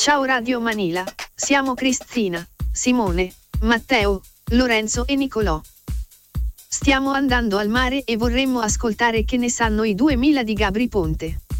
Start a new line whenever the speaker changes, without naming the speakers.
Ciao Radio Manila, siamo Cristina, Simone, Matteo, Lorenzo e Nicolò. Stiamo andando al mare e vorremmo ascoltare Che ne sanno i 2000 di Gabry Ponte.